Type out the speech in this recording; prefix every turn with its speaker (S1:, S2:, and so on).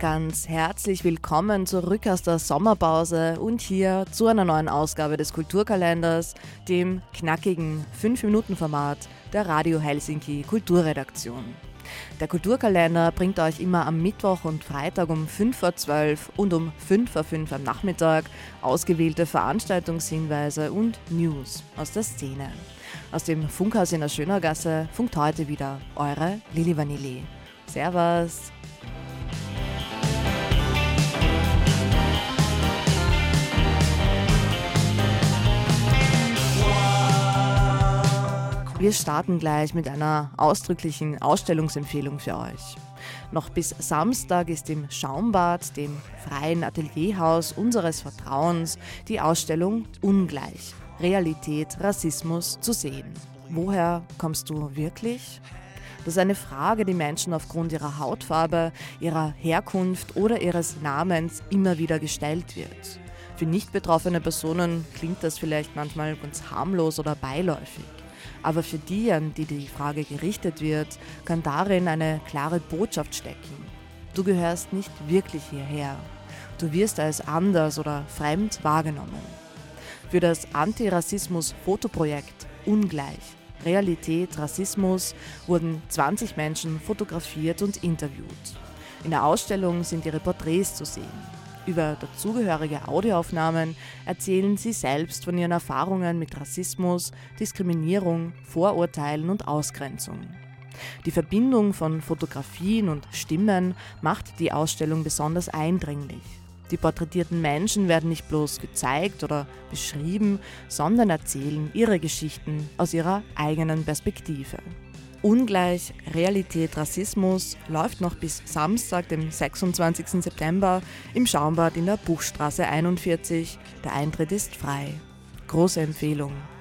S1: Ganz herzlich willkommen zurück aus der Sommerpause und hier zu einer neuen Ausgabe des Kulturkalenders, dem knackigen 5-Minuten-Format der Radio Helsinki Kulturredaktion. Der Kulturkalender bringt euch immer am Mittwoch und Freitag um 5:12 und um 5:05 am Nachmittag ausgewählte Veranstaltungshinweise und News aus der Szene. Aus dem Funkhaus in der Schönergasse funkt heute wieder eure Lili Vanilli. Servus! Wir starten gleich mit einer ausdrücklichen Ausstellungsempfehlung für euch. Noch bis Samstag ist im Schaumbad, dem freien Atelierhaus unseres Vertrauens, die Ausstellung Ungleich – Realität, Rassismus zu sehen. Woher kommst du wirklich? Das ist eine Frage, die Menschen aufgrund ihrer Hautfarbe, ihrer Herkunft oder ihres Namens immer wieder gestellt wird. Für nicht betroffene Personen klingt das vielleicht manchmal ganz harmlos oder beiläufig. Aber für die, an die die Frage gerichtet wird, kann darin eine klare Botschaft stecken. Du gehörst nicht wirklich hierher. Du wirst als anders oder fremd wahrgenommen. Für das Antirassismus-Fotoprojekt Ungleich – Realität, Rassismus wurden 20 Menschen fotografiert und interviewt. In der Ausstellung sind ihre Porträts zu sehen. Über dazugehörige Audioaufnahmen erzählen sie selbst von ihren Erfahrungen mit Rassismus, Diskriminierung, Vorurteilen und Ausgrenzung. Die Verbindung von Fotografien und Stimmen macht die Ausstellung besonders eindringlich. Die porträtierten Menschen werden nicht bloß gezeigt oder beschrieben, sondern erzählen ihre Geschichten aus ihrer eigenen Perspektive. Ungleich – Realität, Rassismus läuft noch bis Samstag, dem 26. September im Schaumbad in der Buchstraße 41. Der Eintritt ist frei. Große Empfehlung.